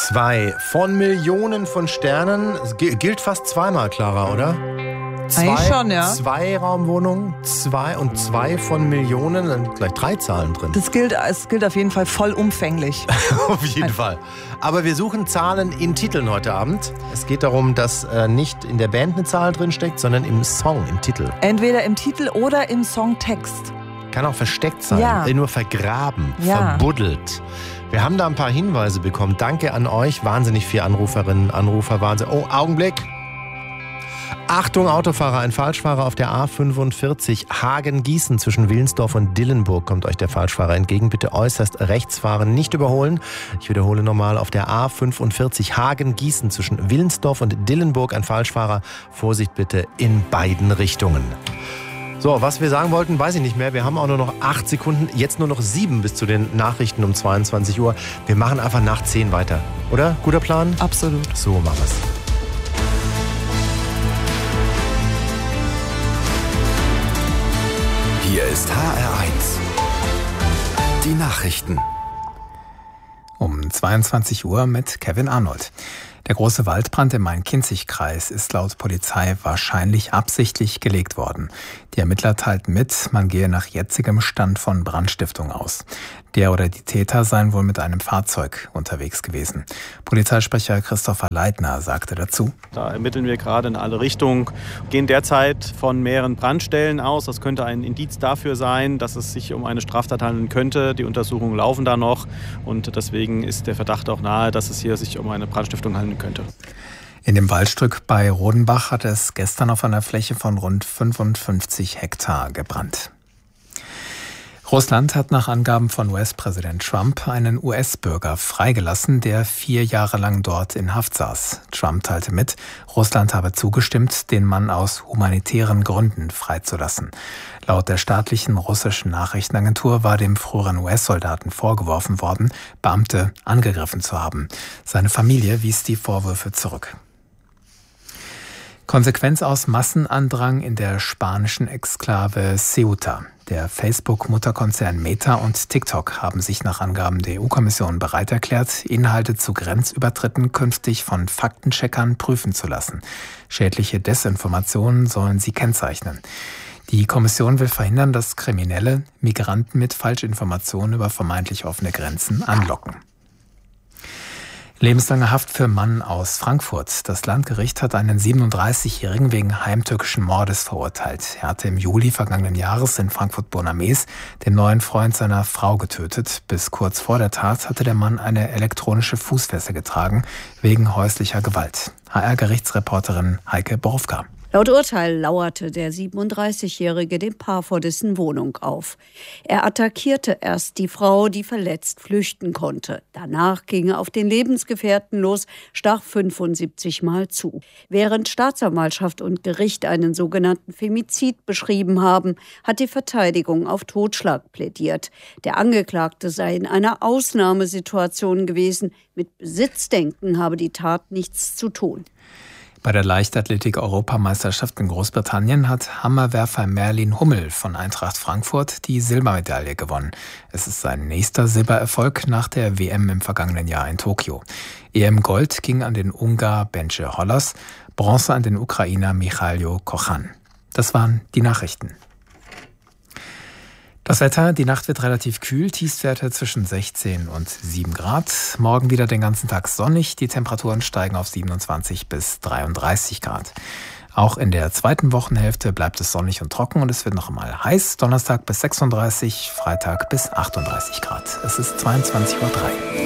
2 von Millionen von Sternen. Es gilt fast zweimal, Clara, oder? Eigentlich schon, ja. 2 Raumwohnungen, 2 von Millionen, dann gleich 3 Zahlen drin. Es gilt auf jeden Fall vollumfänglich. Auf jeden Fall. Aber wir suchen Zahlen in Titeln heute Abend. Es geht darum, dass nicht in der Band eine Zahl drin steckt, sondern im Song, im Titel. Entweder im Titel oder im Songtext. Kann auch versteckt sein, nur vergraben, verbuddelt. Wir haben da ein paar Hinweise bekommen. Danke an euch. Wahnsinnig viele Anruferinnen, Anrufer. Wahnsinn. Oh, Augenblick. Achtung, Autofahrer, ein Falschfahrer auf der A45 Hagen-Gießen zwischen Willensdorf und Dillenburg kommt euch der Falschfahrer entgegen. Bitte äußerst rechts fahren, nicht überholen. Ich wiederhole nochmal, auf der A45 Hagen-Gießen zwischen Willensdorf und Dillenburg ein Falschfahrer. Vorsicht bitte in beiden Richtungen. So, was wir sagen wollten, weiß ich nicht mehr. Wir haben auch nur noch 8 Sekunden, jetzt nur noch 7 bis zu den Nachrichten um 22 Uhr. Wir machen einfach nach 10 weiter, oder? Guter Plan? Absolut. So machen wir's. Hier ist HR1. Die Nachrichten. Um 22 Uhr mit Kevin Arnold. Der große Waldbrand im Main-Kinzig-Kreis ist laut Polizei wahrscheinlich absichtlich gelegt worden. Die Ermittler teilten mit, man gehe nach jetzigem Stand von Brandstiftung aus. Der oder die Täter seien wohl mit einem Fahrzeug unterwegs gewesen. Polizeisprecher Christopher Leitner sagte dazu: Da ermitteln wir gerade in alle Richtungen, gehen derzeit von mehreren Brandstellen aus. Das könnte ein Indiz dafür sein, dass es sich um eine Straftat handeln könnte. Die Untersuchungen laufen da noch und deswegen ist der Verdacht auch nahe, dass es hier sich um eine Brandstiftung handeln könnte. In dem Waldstück bei Rodenbach hat es gestern auf einer Fläche von rund 55 Hektar gebrannt. Russland hat nach Angaben von US-Präsident Trump einen US-Bürger freigelassen, der 4 Jahre lang dort in Haft saß. Trump teilte mit, Russland habe zugestimmt, den Mann aus humanitären Gründen freizulassen. Laut der staatlichen russischen Nachrichtenagentur war dem früheren US-Soldaten vorgeworfen worden, Beamte angegriffen zu haben. Seine Familie wies die Vorwürfe zurück. Konsequenz aus Massenandrang in der spanischen Exklave Ceuta. Der Facebook-Mutterkonzern Meta und TikTok haben sich nach Angaben der EU-Kommission bereit erklärt, Inhalte zu Grenzübertritten künftig von Faktencheckern prüfen zu lassen. Schädliche Desinformationen sollen sie kennzeichnen. Die Kommission will verhindern, dass Kriminelle Migranten mit Falschinformationen über vermeintlich offene Grenzen anlocken. Lebenslange Haft für Mann aus Frankfurt. Das Landgericht hat einen 37-Jährigen wegen heimtückischen Mordes verurteilt. Er hatte im Juli vergangenen Jahres in Frankfurt-Bonames den neuen Freund seiner Frau getötet. Bis kurz vor der Tat hatte der Mann eine elektronische Fußfessel getragen, wegen häuslicher Gewalt. HR-Gerichtsreporterin Heike Borowka. Laut Urteil lauerte der 37-Jährige dem Paar vor dessen Wohnung auf. Er attackierte erst die Frau, die verletzt flüchten konnte. Danach ging er auf den Lebensgefährten los, stach 75 Mal zu. Während Staatsanwaltschaft und Gericht einen sogenannten Femizid beschrieben haben, hat die Verteidigung auf Totschlag plädiert. Der Angeklagte sei in einer Ausnahmesituation gewesen. Mit Besitzdenken habe die Tat nichts zu tun. Bei der Leichtathletik-Europameisterschaft in Großbritannien hat Hammerwerfer Merlin Hummel von Eintracht Frankfurt die Silbermedaille gewonnen. Es ist sein nächster Silbererfolg nach der WM im vergangenen Jahr in Tokio. EM-Gold ging an den Ungar Bence Hollas, Bronze an den Ukrainer Michailo Kochan. Das waren die Nachrichten. Das Wetter, die Nacht wird relativ kühl, Tiefstwerte zwischen 16 und 7 Grad. Morgen wieder den ganzen Tag sonnig, die Temperaturen steigen auf 27 bis 33 Grad. Auch in der zweiten Wochenhälfte bleibt es sonnig und trocken und es wird noch einmal heiß. Donnerstag bis 36, Freitag bis 38 Grad. Es ist 22:03 Uhr.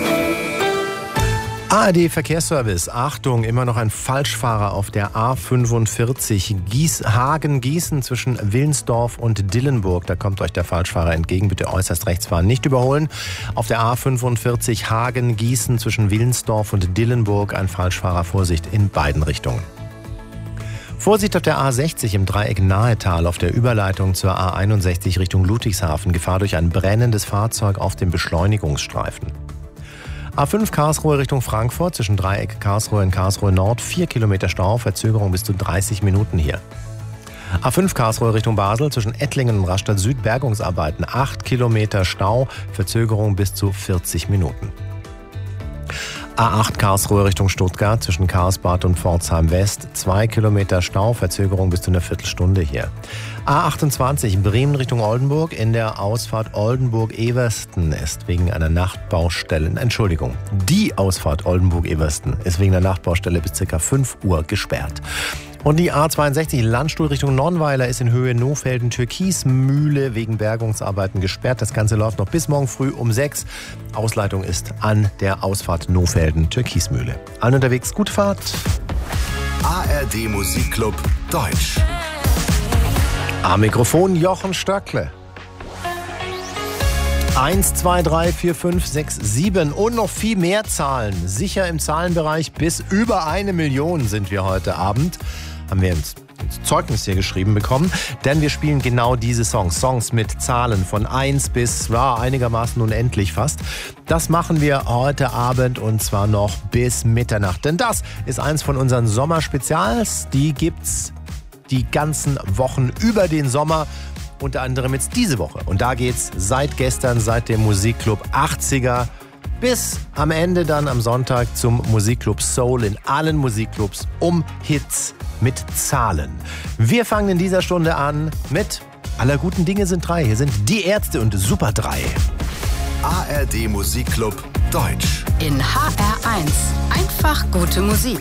ARD Verkehrsservice. Achtung, immer noch ein Falschfahrer auf der A45 Hagen-Gießen zwischen Willensdorf und Dillenburg. Da kommt euch der Falschfahrer entgegen. Bitte äußerst rechts fahren, nicht überholen. Auf der A45 Hagen-Gießen zwischen Willensdorf und Dillenburg ein Falschfahrer. Vorsicht in beiden Richtungen. Vorsicht auf der A60 im Dreieck Nahetal auf der Überleitung zur A61 Richtung Ludwigshafen. Gefahr durch ein brennendes Fahrzeug auf dem Beschleunigungsstreifen. A5 Karlsruhe Richtung Frankfurt zwischen Dreieck Karlsruhe und Karlsruhe Nord 4 Kilometer Stau, Verzögerung bis zu 30 Minuten hier. A5 Karlsruhe Richtung Basel zwischen Ettlingen und Rastatt Süd Bergungsarbeiten 8 Kilometer Stau, Verzögerung bis zu 40 Minuten. A8 Karlsruhe Richtung Stuttgart zwischen Karlsbad und Pforzheim West. 2 Kilometer Stau, Verzögerung bis zu einer Viertelstunde hier. A28 Bremen Richtung Oldenburg. In der Ausfahrt Oldenburg-Eversten ist wegen einer Nachtbaustelle, die Ausfahrt Oldenburg-Eversten ist wegen einer Nachtbaustelle bis ca. 5 Uhr gesperrt. Und die A62 Landstuhl Richtung Nonnweiler ist in Höhe Nohfelden-Türkismühle wegen Bergungsarbeiten gesperrt. Das Ganze läuft noch bis morgen früh um 6. Ausleitung ist an der Ausfahrt Nohfelden-Türkismühle. Allen unterwegs, gute Fahrt. ARD Musikclub Deutsch. Am Mikrofon Jochen Stöckle. 1, 2, 3, 4, 5, 6, 7 und noch viel mehr Zahlen. Sicher im Zahlenbereich bis über 1 Million sind wir heute Abend. Haben wir ins Zeugnis hier geschrieben bekommen, denn wir spielen genau diese Songs mit Zahlen von 1 bis einigermaßen unendlich fast. Das machen wir heute Abend und zwar noch bis Mitternacht, denn das ist eins von unseren Sommerspezials. Die gibt's die ganzen Wochen über den Sommer, unter anderem jetzt diese Woche. Und da geht's seit gestern, seit dem Musikclub 80er bis am Ende dann am Sonntag zum Musikclub Soul in allen Musikclubs um Hits mit Zahlen. Wir fangen in dieser Stunde an mit Aller guten Dinge sind 3. Hier sind die Ärzte und Super 3. ARD Musikclub Deutsch. In HR1 einfach gute Musik.